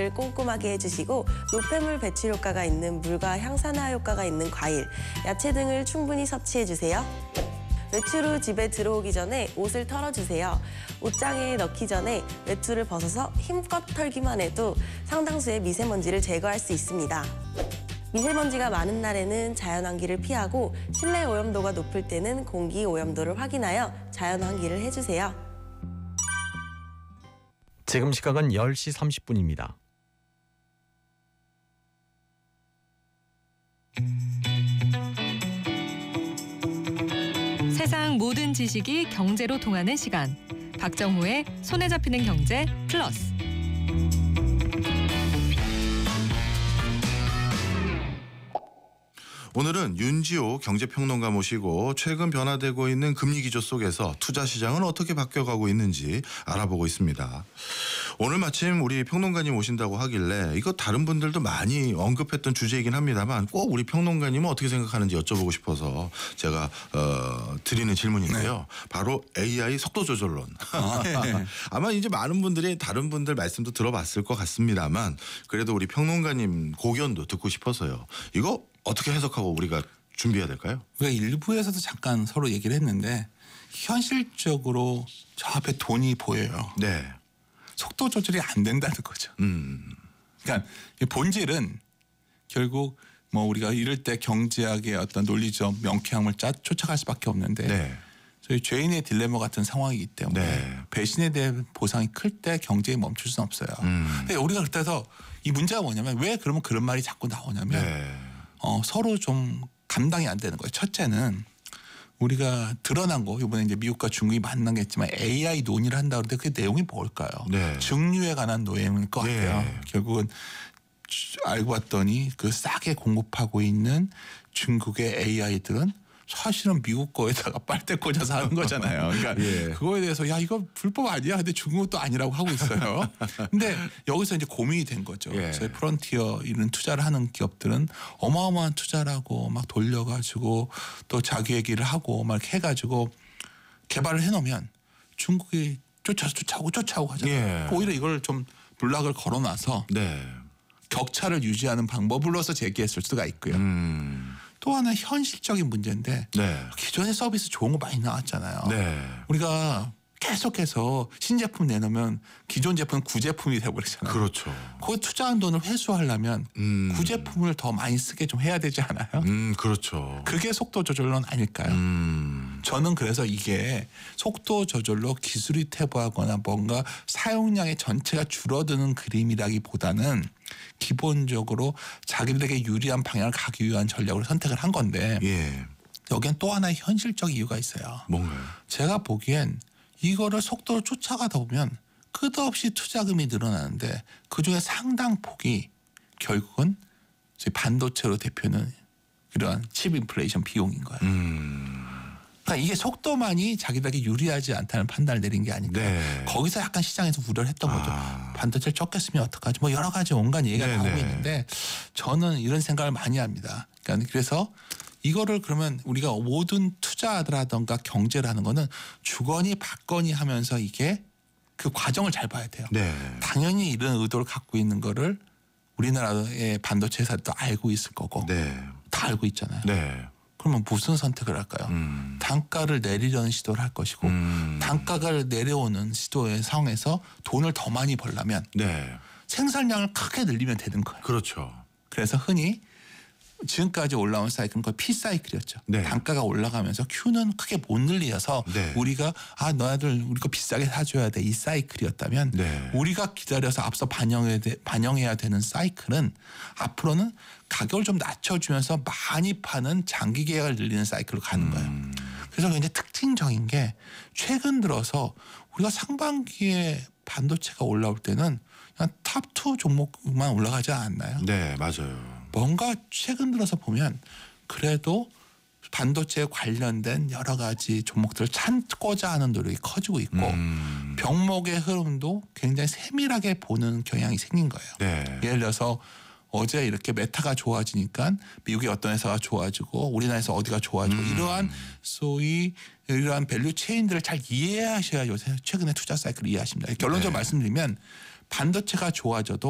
꼼꼼하게 해주시고 노폐물 배출 효과가 있는 물과 향산화 효과가 있는 과일, 야채 등을 충분히 섭취해주세요. 외출 후 집에 들어오기 전에 옷을 털어주세요. 옷장에 넣기 전에 외투를 벗어서 힘껏 털기만 해도 상당수의 미세먼지를 제거할 수 있습니다. 미세먼지가 많은 날에는 자연환기를 피하고 실내 오염도가 높을 때는 공기 오염도를 확인하여 자연환기를 해주세요. 지금 시각은 10시 30분입니다. 세상 모든 지식이 경제로 통하는 시간. 박정호의 손에 잡히는 경제 플러스. 오늘은 윤지호 경제평론가 모시고 최근 변화되고 있는 금리 기조 속에서 투자 시장은 어떻게 바뀌어가고 있는지 알아보고 있습니다. 오늘 마침 우리 평론가님 오신다고 하길래 이거 다른 분들도 많이 언급했던 주제이긴 합니다만 꼭 우리 평론가님은 어떻게 생각하는지 여쭤보고 싶어서 제가 드리는 질문인데요. 네. 바로 AI 속도 조절론. 네. 아마 이제 많은 분들이 다른 분들 말씀도 들어봤을 것 같습니다만 그래도 우리 평론가님 고견도 듣고 싶어서요. 이거 어떻게 해석하고 우리가 준비해야 될까요? 우리가 일부에서도 잠깐 서로 얘기를 했는데 현실적으로 저 앞에 돈이 보여요. 네. 속도 조절이 안 된다는 거죠. 그러니까 본질은 결국 뭐 우리가 이럴 때 경제학의 어떤 논리적 명쾌함을 쫓아갈 수밖에 없는데 네. 저희 죄인의 딜레마 같은 상황이기 때문에 네. 배신에 대한 보상이 클 때 경제에 멈출 수는 없어요. 근데 우리가 그때서 이 문제가 뭐냐면 왜 그러면 그런 말이 자꾸 나오냐면 네. 서로 좀 감당이 안 되는 거예요. 첫째는 우리가 드러난 거 이번에 이제 미국과 중국이 만난 게 있지만 AI 논의를 한다 그러는데 그 내용이 뭘까요? 네. 증류에 관한 내용일 것 같아요. 네. 결국은 알고 봤더니 그 싸게 공급하고 있는 중국의 AI들은 사실은 미국 거에다가 빨대 꽂아서 하는 거잖아요. 그러니까 예. 그거에 대해서 야 이거 불법 아니야? 근데 중국은 또 아니라고 하고 있어요. 근데 여기서 이제 고민이 된 거죠. 예. 저희 프론티어 이런 투자를 하는 기업들은 어마어마한 투자를 하고 막 돌려가지고 또 자기 얘기를 하고 막 이렇게 해가지고 개발을 해놓으면 중국이 쫓아오고 하잖아요. 예. 오히려 이걸 좀 블락을 걸어놔서 네. 격차를 유지하는 방법으로서 제기했을 수가 있고요. 또 하나 현실적인 문제인데 네. 기존의 서비스 좋은 거 많이 나왔잖아요. 네. 우리가 계속해서 신제품 내놓으면 기존 제품은 구제품이 돼버리잖아요. 그렇죠. 거기 투자한 돈을 회수하려면 구제품을 더 많이 쓰게 좀 해야 되지 않아요? 그렇죠. 그게 속도 조절론 아닐까요? 저는 그래서 이게 속도 저절로 기술이 퇴보하거나 뭔가 사용량의 전체가 줄어드는 그림이라기보다는 기본적으로 자기들에게 유리한 방향을 가기 위한 전략을 선택을 한 건데 예. 여기엔 또 하나의 현실적 이유가 있어요. 뭔가요? 제가 보기엔 이거를 속도로 쫓아가다 보면 끝없이 투자금이 늘어나는데 그중에 상당 폭이 결국은 반도체로 대표는 이러한 칩 인플레이션 비용인 거예요. 그러니까 이게 속도만이 자기들에게 유리하지 않다는 판단을 내린 게 아닌가. 네. 거기서 약간 시장에서 우려를 했던 거죠. 반도체를 적게 쓰면 어떡하지. 뭐 여러 가지 온갖 얘기가 네네. 나오고 있는데 저는 이런 생각을 많이 합니다. 그러니까 그래서 이거를 그러면 우리가 모든 투자라든가 경제를 하는 거는 주거니 받거니 하면서 이게 그 과정을 잘 봐야 돼요. 네. 당연히 이런 의도를 갖고 있는 거를 우리나라의 반도체 회사도 알고 있을 거고 네. 다 알고 있잖아요. 네. 그러면 무슨 선택을 할까요? 단가를 내리려는 시도를 할 것이고 단가를 내려오는 시도의 상황에서 돈을 더 많이 벌려면 네. 생산량을 크게 늘리면 되는 거예요. 그렇죠. 그래서 흔히 지금까지 올라온 사이클은 거의 P 사이클이었죠. 네. 단가가 올라가면서 Q는 크게 못 늘려서 네. 우리가 너희들 우리 거 비싸게 사줘야 돼 이 사이클이었다면 네. 우리가 기다려서 앞서 반영해야 되는 사이클은 앞으로는 가격을 좀 낮춰주면서 많이 파는 장기 계약을 늘리는 사이클로 가는 거예요. 그래서 굉장히 특징적인 게 최근 들어서 우리가 상반기에 반도체가 올라올 때는 그냥 탑2 종목만 올라가지 않았나요? 네, 맞아요. 뭔가 최근 들어서 보면 그래도 반도체에 관련된 여러 가지 종목들을 찾고자 하는 노력이 커지고 있고 병목의 흐름도 굉장히 세밀하게 보는 경향이 생긴 거예요. 네. 예를 들어서 어제 이렇게 메타가 좋아지니까 미국의 어떤 회사가 좋아지고 우리나라에서 어디가 좋아지고 이러한 소위 이러한 밸류 체인들을 잘 이해하셔야 요새 최근에 투자 사이클을 이해하십니다. 결론적으로 네. 말씀드리면 반도체가 좋아져도